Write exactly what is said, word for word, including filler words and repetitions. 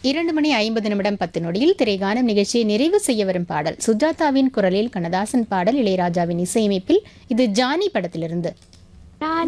இரண்டு மணி ஐம்பது நிமிடம் பத்து நொடியில் திரைகானம் நிகழ்ச்சியை நிறைவு செய்ய வரும் பாடல் சுஜாதாவின் குரலில் கண்ணதாசன் பாடல் இளையராஜாவின் இசையமைப்பில் இது ஜானி படத்திலிருந்து.